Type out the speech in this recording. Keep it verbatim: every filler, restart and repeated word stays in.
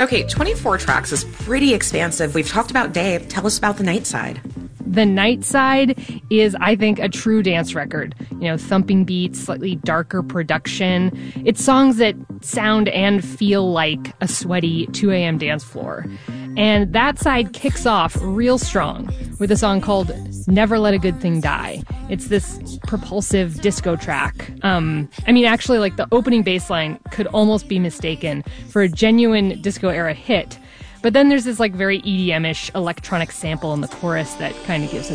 Okay, twenty-four tracks is pretty expansive. We've talked about day. Tell us about the night side. The Night Side is, I think, a true dance record. You know, thumping beats, slightly darker production. It's songs that sound and feel like a sweaty two a.m. dance floor. And that side kicks off real strong with a song called Never Let a Good Thing Die. It's this propulsive disco track. Um, I mean, actually, like, the opening bass line could almost be mistaken for a genuine disco-era hit. But then there's this, like, very E D M-ish electronic sample in the chorus that kind of gives it